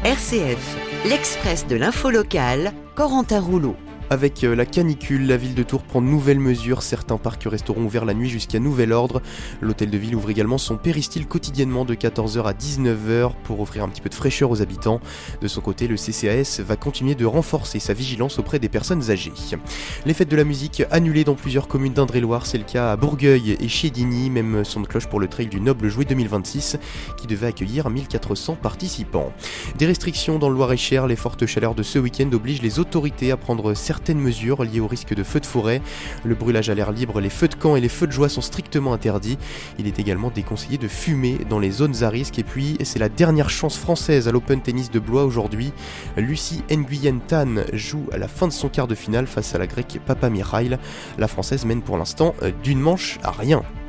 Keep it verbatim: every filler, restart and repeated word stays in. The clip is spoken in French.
R C F, l'Express de l'info locale, Corentin Rouleau. Avec la canicule, la ville de Tours prend de nouvelles mesures. Certains parcs resteront ouverts la nuit jusqu'à nouvel ordre. L'hôtel de ville ouvre également son péristyle quotidiennement de quatorze heures à dix-neuf heures pour offrir un petit peu de fraîcheur aux habitants. De son côté, le C C A S va continuer de renforcer sa vigilance auprès des personnes âgées. Les fêtes de la musique annulées dans plusieurs communes d'Indre-et-Loire, c'est le cas à Bourgueil et Chédigny, même son de cloche pour le Trail du Noble Jouet deux mille vingt-six qui devait accueillir mille quatre cents participants. Des restrictions dans le Loir-et-Cher, les fortes chaleurs de ce week-end obligent les autorités à prendre certaines mesures liées au risque de feux de forêt. Le brûlage à l'air libre, les feux de camp et les feux de joie sont strictement interdits. Il est également déconseillé de fumer dans les zones à risque. Et puis, c'est la dernière chance française à l'Open Tennis de Blois aujourd'hui. Lucie Nguyen Tan joue à la fin de son quart de finale face à la grecque Papa Mihail. La française mène pour l'instant d'une manche à rien.